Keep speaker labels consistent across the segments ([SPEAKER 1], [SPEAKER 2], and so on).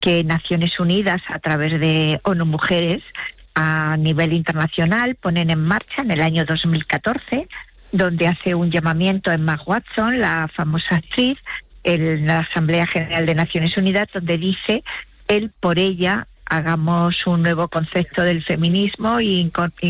[SPEAKER 1] que Naciones Unidas, a través de ONU Mujeres, a nivel internacional, ponen en marcha en el año 2014, donde hace un llamamiento Emma Watson, la famosa actriz, en la Asamblea General de Naciones Unidas, donde dice: él por ella, hagamos un nuevo concepto del feminismo y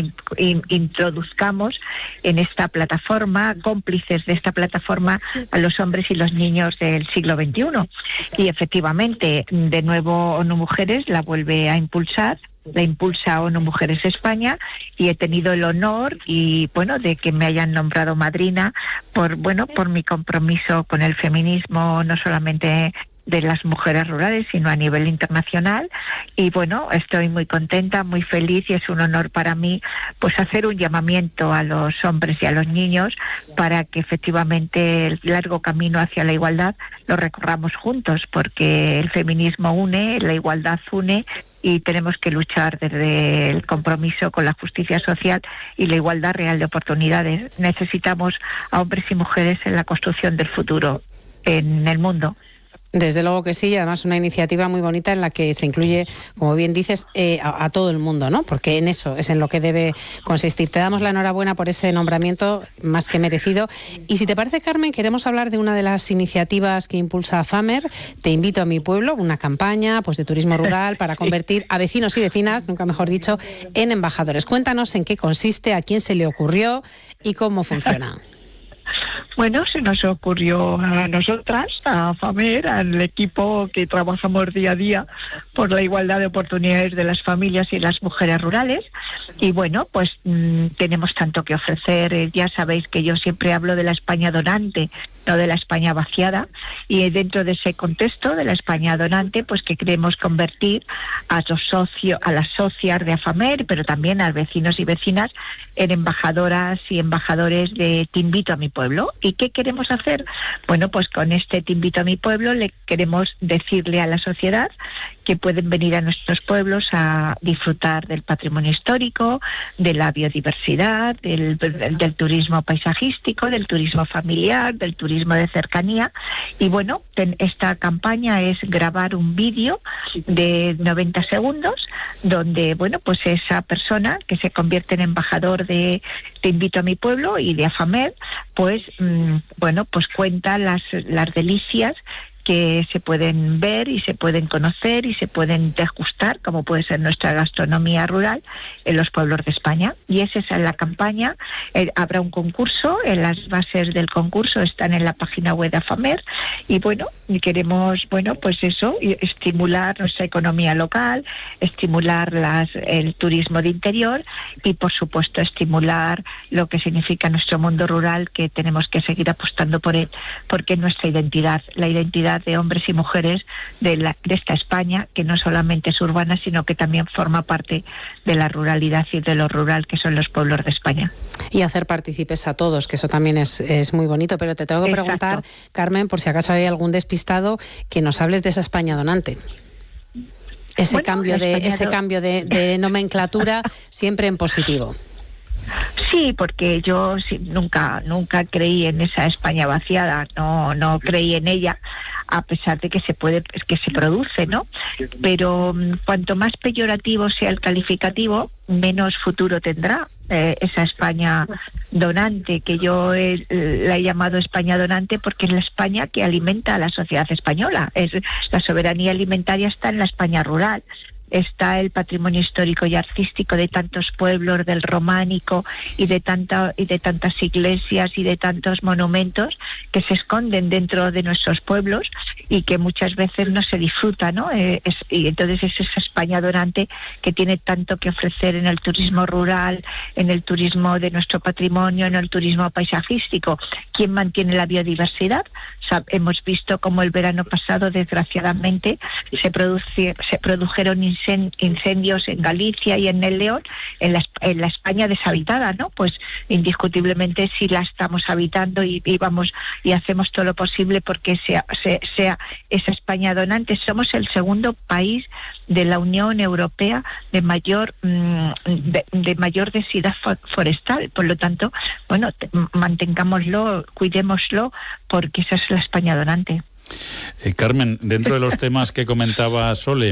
[SPEAKER 1] introduzcamos en esta plataforma, cómplices de esta plataforma, a los hombres y los niños del siglo XXI. Y efectivamente, de nuevo ONU Mujeres la vuelve a impulsar, la impulsa ONU Mujeres España, y he tenido el honor de que me hayan nombrado madrina por mi compromiso con el feminismo, no solamente de las mujeres rurales, sino a nivel internacional. Y estoy muy contenta, muy feliz, y es un honor para mí pues hacer un llamamiento a los hombres y a los niños para que efectivamente el largo camino hacia la igualdad lo recorramos juntos, porque el feminismo une, la igualdad une, y tenemos que luchar desde el compromiso con la justicia social y la igualdad real de oportunidades. Necesitamos a hombres y mujeres en la construcción del futuro en el mundo.
[SPEAKER 2] Desde luego que sí, y además una iniciativa muy bonita en la que se incluye, como bien dices, a todo el mundo, ¿no? Porque en eso es en lo que debe consistir. Te damos la enhorabuena por ese nombramiento más que merecido. Y si te parece, Carmen, queremos hablar de una de las iniciativas que impulsa FAMER, Te invito a mi pueblo, una campaña pues de turismo rural para convertir a vecinos y vecinas, nunca mejor dicho, en embajadores. Cuéntanos en qué consiste, a quién se le ocurrió y cómo funciona.
[SPEAKER 1] Bueno, se nos ocurrió a nosotras, a FAMER, al equipo que trabajamos día a día por la igualdad de oportunidades de las familias y las mujeres rurales. Y tenemos tanto que ofrecer. Ya sabéis que yo siempre hablo de la España donante, no de la España vaciada, y dentro de ese contexto de la España donante, pues que queremos convertir a las socias de AFAMER, pero también a vecinos y vecinas, en embajadoras y embajadores de Te invito a mi pueblo. ¿Y qué queremos hacer? Bueno, pues con este Te invito a mi pueblo le queremos decirle a la sociedad que pueden venir a nuestros pueblos a disfrutar del patrimonio histórico, de la biodiversidad, del turismo paisajístico, del turismo familiar, del turismo de cercanía. Y esta campaña es grabar un vídeo de 90 segundos donde, esa persona que se convierte en embajador de Te invito a mi pueblo y de AFAMER, pues cuenta las delicias que se pueden ver y se pueden conocer y se pueden degustar, como puede ser nuestra gastronomía rural en los pueblos de España. Y esa es la campaña. Habrá un concurso, las bases del concurso están en la página web de AFAMER, y queremos estimular nuestra economía local, estimular el turismo de interior y, por supuesto, estimular lo que significa nuestro mundo rural, que tenemos que seguir apostando por él, porque es nuestra identidad, la identidad de hombres y mujeres de esta España, que no solamente es urbana, sino que también forma parte de la ruralidad y de lo rural que son los pueblos de España.
[SPEAKER 2] Y hacer partícipes a todos, que eso también es muy bonito. Pero te tengo que preguntar, Carmen, por si acaso hay algún despistado, que nos hables de esa España donante. Ese cambio de nomenclatura siempre en positivo.
[SPEAKER 1] Sí, porque yo nunca creí en esa España vaciada, no creí en ella, a pesar de que se produce, ¿no? Pero cuanto más peyorativo sea el calificativo, menos futuro tendrá esa España donante, que yo la he llamado España donante porque es la España que alimenta a la sociedad española. La soberanía alimentaria está en la España rural. Está el patrimonio histórico y artístico de tantos pueblos, del románico y de tantas iglesias y de tantos monumentos que se esconden dentro de nuestros pueblos y que muchas veces no se disfruta, ¿no? Y entonces es esa España donante que tiene tanto que ofrecer en el turismo rural, en el turismo de nuestro patrimonio, en el turismo paisajístico. ¿Quién mantiene la biodiversidad? Hemos visto cómo el verano pasado, desgraciadamente, se produjeron incendios en Galicia y en el León, en la España deshabitada, ¿no? Pues indiscutiblemente sí la estamos habitando y hacemos todo lo posible porque sea esa España donante. Somos el segundo país de la Unión Europea de mayor densidad forestal. Por lo tanto, mantengámoslo, cuidémoslo, porque esa es la España donante.
[SPEAKER 3] Carmen, dentro de los temas que comentaba Sole,